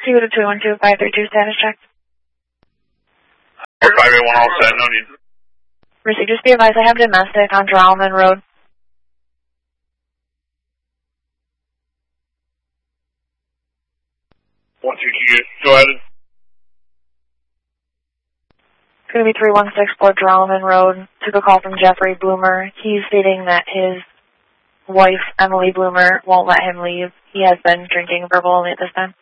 Seawood 212-532, status check. 581 all set, no need. Receive, just be advised I have domestic on Drowman Road. 122, go ahead. It's going to be 3164 Drowman Road. Took a call from Jeffrey Bloomer. He's stating that his wife, Emily Bloomer, won't let him leave. He has been drinking verbally at this time.